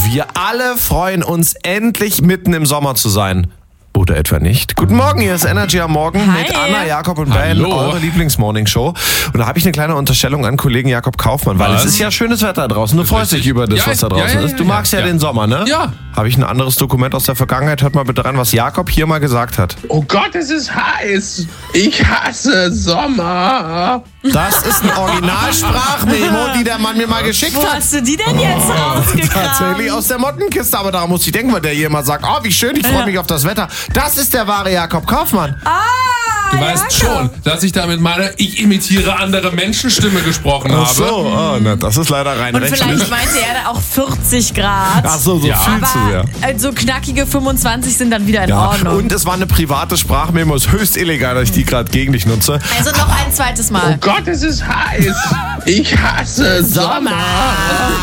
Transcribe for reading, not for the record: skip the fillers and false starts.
Wir alle freuen uns, endlich mitten im Sommer zu sein. Oder etwa nicht. Guten Morgen, hier ist Energy am Morgen Hi. mit Anna, Jakob und Ben, eure Lieblings-Morning-Show. Und da habe ich eine kleine Unterstellung an Kollegen Jakob Kaufmann, weil es ist ja schönes Wetter draußen. Du freust dich über das, was da draußen ist. Du magst ja den Sommer, ne? Ja. Habe ich ein anderes Dokument aus der Vergangenheit? Hört mal bitte rein, was Jakob hier mal gesagt hat. Oh Gott, es ist heiß. Ich hasse Sommer. Das ist ein Originalsprachmemo, die der Mann mir mal geschickt Wo hat. hast du die denn jetzt rausgekramt? Tatsächlich aus der Mottenkiste, aber daran muss ich denken, weil der hier immer sagt, oh, wie schön, ich freue mich auf das Wetter. Das ist der wahre Jakob Kaufmann. Du weißt schon, dass ich da mit meiner Ich imitiere andere Menschenstimme gesprochen habe. Ach so, na, das ist leider rein Und rechtlich. vielleicht meinte er da auch 40 Grad. Ach so, viel zu sehr. Aber so knackige 25 sind dann wieder in Ja, Ordnung. und es war eine private Sprachmemo, ist höchst illegal, dass ich die gerade gegen dich nutze. Also noch ein zweites Mal. Oh Gott, es ist heiß. Ich hasse Sommer.